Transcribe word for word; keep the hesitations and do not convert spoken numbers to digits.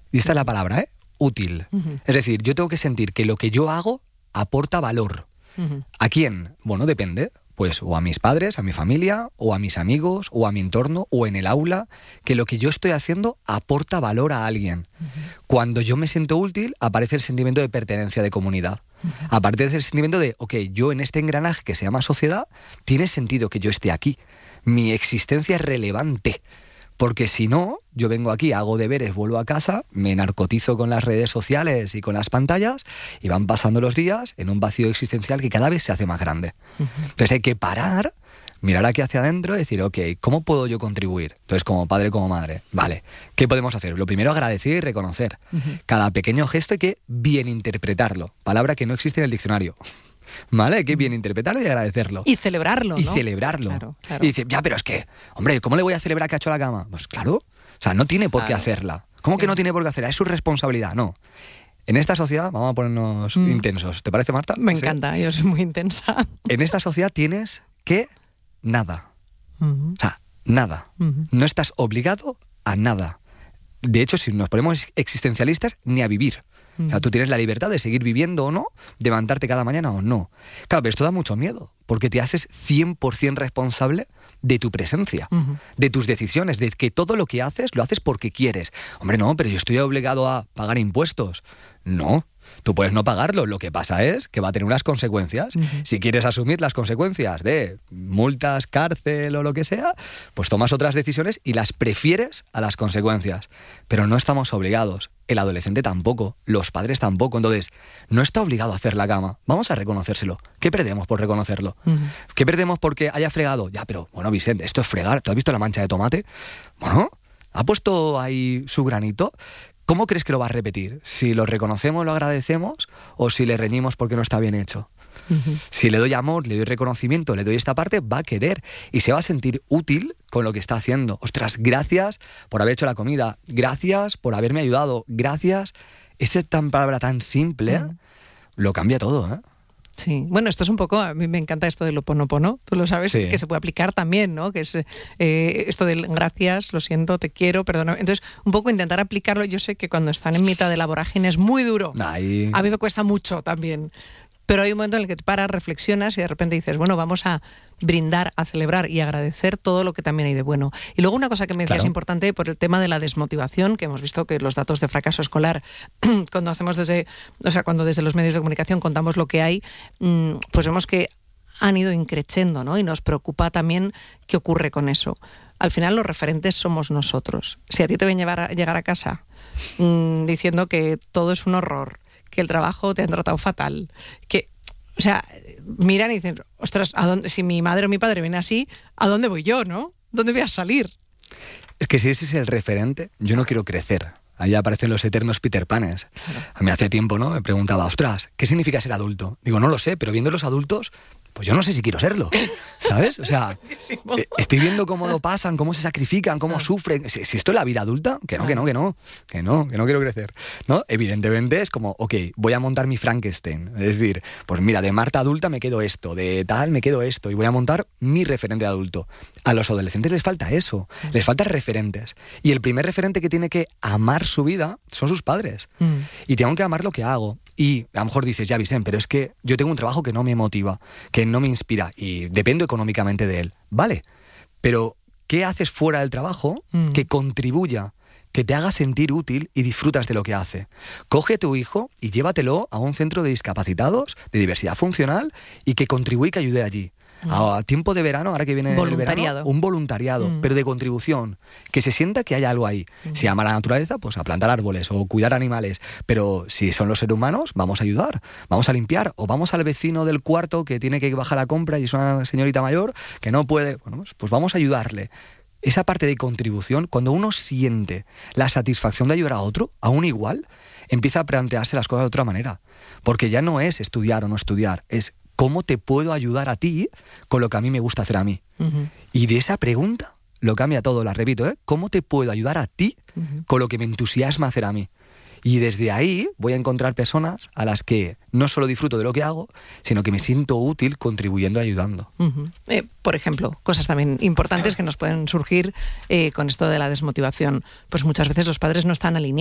Y esta es la palabra, ¿eh? Útil. Uh-huh. Es decir, yo tengo que sentir que lo que yo hago aporta valor. Uh-huh. ¿A quién? Bueno, depende. Pues o a mis padres, a mi familia, o a mis amigos, o a mi entorno, o en el aula, que lo que yo estoy haciendo aporta valor a alguien. Uh-huh. Cuando yo me siento útil, aparece el sentimiento de pertenencia, de comunidad. Uh-huh. Aparece el sentimiento de, ok, yo en este engranaje que se llama sociedad, tiene sentido que yo esté aquí. Mi existencia es relevante. Porque si no, yo vengo aquí, hago deberes, vuelvo a casa, me narcotizo con las redes sociales y con las pantallas y van pasando los días en un vacío existencial que cada vez se hace más grande. Uh-huh. Entonces hay que parar, mirar aquí hacia adentro y decir, ok, ¿cómo puedo yo contribuir? Entonces, como padre, como madre, vale, ¿qué podemos hacer? Lo primero, agradecer y reconocer. Uh-huh. Cada pequeño gesto hay que bien interpretarlo, palabra que no existe en el diccionario. ¿Vale? Hay que bien interpretarlo y agradecerlo. Y celebrarlo, ¿no? Y celebrarlo. Claro, claro. Y dice, ya, pero es que, hombre, ¿cómo le voy a celebrar que ha hecho la cama? Pues claro, o sea, no tiene por qué claro. hacerla. ¿Cómo sí. que no tiene por qué hacerla? Es su responsabilidad, no. En esta sociedad, vamos a ponernos mm. intensos. ¿Te parece, Marta? Me ¿Sí? encanta, yo soy muy intensa. En esta sociedad tienes que nada. Uh-huh. O sea, nada. Uh-huh. No estás obligado a nada. De hecho, si nos ponemos existencialistas, ni a vivir. O sea, tú tienes la libertad de seguir viviendo o no, de levantarte cada mañana o no. Claro, pero esto da mucho miedo, porque te haces cien por ciento responsable de tu presencia, uh-huh. de tus decisiones, de que todo lo que haces, lo haces porque quieres. Hombre, no, pero yo estoy obligado a pagar impuestos. No, tú puedes no pagarlo. Lo que pasa es que va a tener unas consecuencias. Uh-huh. Si quieres asumir las consecuencias de multas, cárcel o lo que sea, pues tomas otras decisiones y las prefieres a las consecuencias. Pero no estamos obligados. El adolescente tampoco, los padres tampoco. Entonces, no está obligado a hacer la cama. Vamos a reconocérselo. ¿Qué perdemos por reconocerlo? Uh-huh. ¿Qué perdemos porque haya fregado? Ya, pero, bueno, Vicente, esto es fregar. ¿Tú has visto la mancha de tomate? Bueno, ha puesto ahí su granito. ¿Cómo crees que lo va a repetir? ¿Si lo reconocemos, lo agradecemos o si le reñimos porque no está bien hecho? Uh-huh. Si le doy amor, le doy reconocimiento, le doy esta parte, va a querer y se va a sentir útil con lo que está haciendo. Ostras, gracias por haber hecho la comida, gracias por haberme ayudado, gracias. Esa tan palabra tan simple uh-huh. lo cambia todo, ¿eh? Sí, bueno, esto es un poco, a mí me encanta esto del Ho'oponopono, tú lo sabes, sí. que se puede aplicar también, ¿no? Que es eh, esto del gracias, lo siento, te quiero, perdona. Entonces, un poco intentar aplicarlo. Yo sé que cuando están en mitad de la vorágine es muy duro. Ay. A mí me cuesta mucho también. Pero hay un momento en el que te paras, reflexionas y de repente dices, bueno, vamos a brindar, a celebrar y agradecer todo lo que también hay de bueno. Y luego una cosa que me decías claro. importante por el tema de la desmotivación, que hemos visto que los datos de fracaso escolar, cuando hacemos desde, o sea, cuando desde los medios de comunicación contamos lo que hay, pues vemos que han ido increciendo, ¿no? Y nos preocupa también qué ocurre con eso. Al final los referentes somos nosotros. Si a ti te ven llevar a, llegar a casa mmm, diciendo que todo es un horror, que el trabajo te han tratado fatal, que, o sea, miran y dicen, ostras, ¿a dónde, si mi madre o mi padre viene así, ¿a dónde voy yo, no? ¿Dónde voy a salir? Es que si ese es el referente, yo no quiero crecer. Ahí aparecen los eternos Peter Panes. Claro. A mí hace tiempo, ¿no? Me preguntaba, ostras, ¿qué significa ser adulto? Digo, no lo sé, pero viendo los adultos, pues yo no sé si quiero serlo, ¿sabes? O sea, eh, estoy viendo cómo lo pasan, cómo se sacrifican, cómo sufren. Si, si esto es la vida adulta, que no, que no, que no, que no, que no quiero crecer, ¿no? Evidentemente es como, ok, voy a montar mi Frankenstein. Es decir, pues mira, de Marta adulta me quedo esto, de tal me quedo esto, y voy a montar mi referente de adulto. A los adolescentes les falta eso, les faltan referentes. Y el primer referente que tiene que amar su vida son sus padres. Mm. Y tengo que amar lo que hago. Y a lo mejor dices, ya Vicente, pero es que yo tengo un trabajo que no me motiva, que no me inspira y dependo económicamente de él. Vale, pero ¿qué haces fuera del trabajo mm. que contribuya, que te haga sentir útil y disfrutas de lo que hace? Coge a tu hijo y llévatelo a un centro de discapacitados, de diversidad funcional y que contribuya y que ayude allí. A tiempo de verano, ahora que viene el verano, un voluntariado, mm. pero de contribución, que se sienta que hay algo ahí. Mm. Si ama la naturaleza, pues a plantar árboles o cuidar animales, pero si son los seres humanos, vamos a ayudar, vamos a limpiar, o vamos al vecino del cuarto que tiene que bajar la compra y es una señorita mayor que no puede, bueno, pues vamos a ayudarle. Esa parte de contribución, cuando uno siente la satisfacción de ayudar a otro, aún igual, empieza a plantearse las cosas de otra manera, porque ya no es estudiar o no estudiar, es ¿cómo te puedo ayudar a ti con lo que a mí me gusta hacer a mí? Uh-huh. Y de esa pregunta lo cambia todo, la repito, ¿eh? ¿Cómo te puedo ayudar a ti uh-huh. con lo que me entusiasma hacer a mí? Y desde ahí voy a encontrar personas a las que no solo disfruto de lo que hago, sino que me siento útil contribuyendo y ayudando. Uh-huh. Eh, por ejemplo, cosas también importantes que nos pueden surgir eh, con esto de la desmotivación. Pues muchas veces los padres no están alineados.